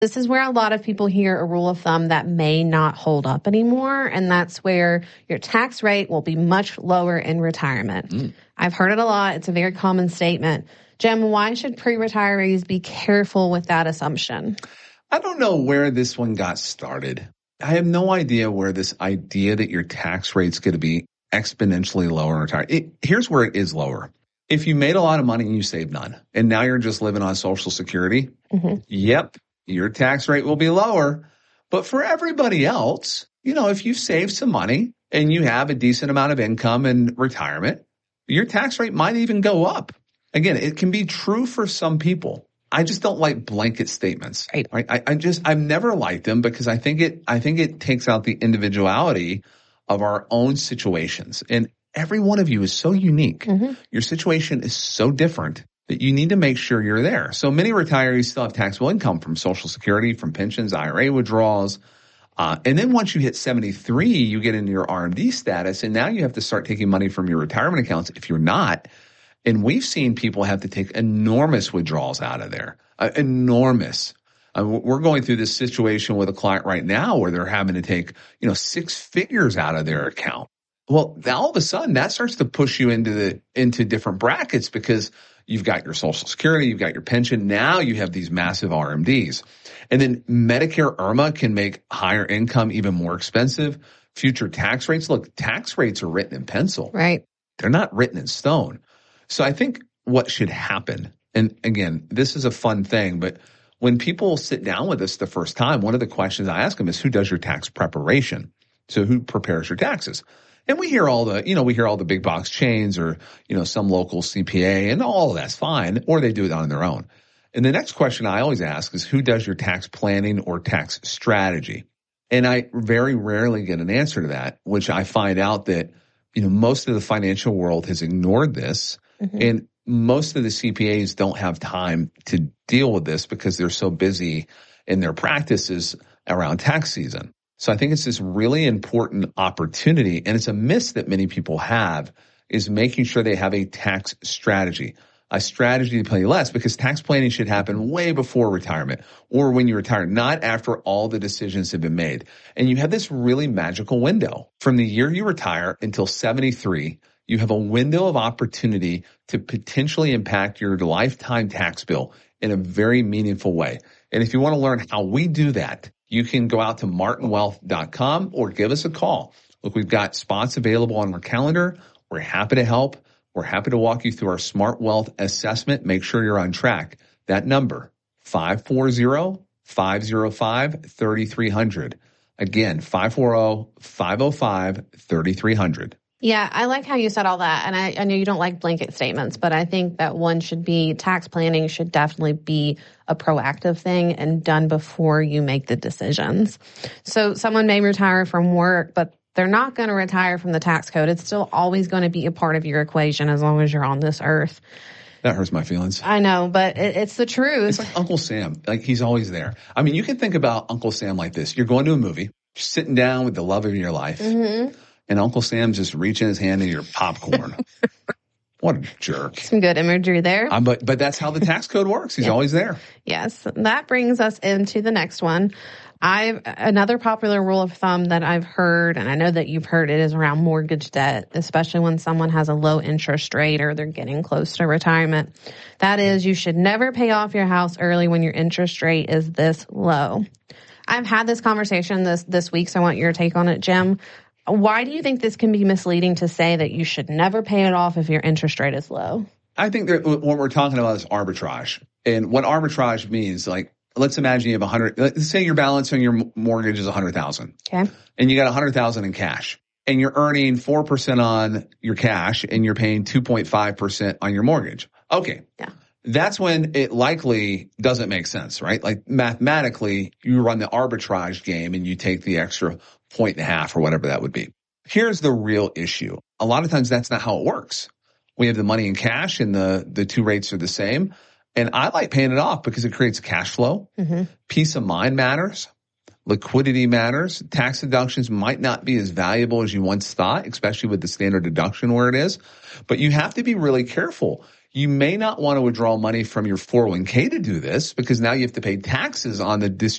This is where a lot of people hear a rule of thumb that may not hold up anymore, and that's where your tax rate will be much lower in retirement. I've heard it a lot. It's a very common statement. Jim, why should pre-retirees be careful with that assumption? I don't know where this one got started. I have no idea where this idea that your tax rate's going to be exponentially lower in retirement. Here's where it is lower. If you made a lot of money and you saved none, and now you're just living on Social Security, yep, your tax rate will be lower. But for everybody else, if you save some money and you have a decent amount of income in retirement, your tax rate might even go up. Again, it can be true for some people. I just don't like blanket statements. Right? I've never liked them because I think it takes out the individuality of our own situations. And every one of you is so unique. Your situation is so different that you need to make sure you're there. So many retirees still have taxable income from Social Security, from pensions, IRA withdrawals. And then once you hit 73, you get into your RMD status, and now you have to start taking money from your retirement accounts if you're not. And we've seen people have to take enormous withdrawals out of there, enormous. We're going through this situation with a client right now where they're having to take, 6 figures out of their account. Well, all of a sudden that starts to push you into different brackets because you've got your Social Security, you've got your pension. Now you have these massive RMDs. And then Medicare IRMAA can make higher income even more expensive. Future tax rates. Look, tax rates are written in pencil. Right. They're not written in stone. So I think what should happen, and again, this is a fun thing, but when people sit down with us the first time, one of the questions I ask them is, who does your tax preparation? So who prepares your taxes? And we hear all the big box chains or, some local CPA, and all of that's fine, or they do it on their own. And the next question I always ask is, who does your tax planning or tax strategy? And I very rarely get an answer to that, which I find out that, most of the financial world has ignored this. And most of the CPAs don't have time to deal with this because they're so busy in their practices around tax season. So I think it's this really important opportunity, and it's a miss that many people have, is making sure they have a tax strategy, a strategy to pay less, because tax planning should happen way before retirement or when you retire, not after all the decisions have been made. And you have this really magical window from the year you retire until 73. You have a window of opportunity to potentially impact your lifetime tax bill in a very meaningful way. And if you want to learn how we do that, you can go out to martinwealth.com or give us a call. Look, we've got spots available on our calendar. We're happy to help. We're happy to walk you through our Smart Wealth assessment. Make sure you're on track. That number, 540-505-3300. Again, 540-505-3300. Yeah, I like how you said all that. And I know you don't like blanket statements, but I think that tax planning should definitely be a proactive thing and done before you make the decisions. So someone may retire from work, but they're not going to retire from the tax code. It's still always going to be a part of your equation as long as you're on this earth. That hurts my feelings. I know, but it's the truth. It's like Uncle Sam. Like, he's always there. I mean, you can think about Uncle Sam like this. You're going to a movie, sitting down with the love of your life. And Uncle Sam's just reaching his hand into your popcorn. What a jerk. Some good imagery there. But that's how the tax code works. He's always there. Yes. That brings us into the next one. Another popular rule of thumb that I've heard, and I know that you've heard it, is around mortgage debt, especially when someone has a low interest rate or they're getting close to retirement. That is, you should never pay off your house early when your interest rate is this low. I've had this conversation this week, so I want your take on it, Jim. Why do you think this can be misleading to say that you should never pay it off if your interest rate is low? I think that what we're talking about is arbitrage. And what arbitrage means, like, let's imagine you have let's say your balance on your mortgage is $100,000. Okay. And you got $100,000 in cash. And you're earning 4% on your cash and you're paying 2.5% on your mortgage. Okay. Yeah. That's when it likely doesn't make sense, right? Like, mathematically, you run the arbitrage game and you take the extra 1.5 or whatever that would be. Here's the real issue. A lot of times that's not how it works. We have the money in cash and the two rates are the same. And I like paying it off because it creates cash flow. Peace of mind matters. Liquidity matters. Tax deductions might not be as valuable as you once thought, especially with the standard deduction where it is. But you have to be really careful. You may not want to withdraw money from your 401k to do this because now you have to pay taxes on the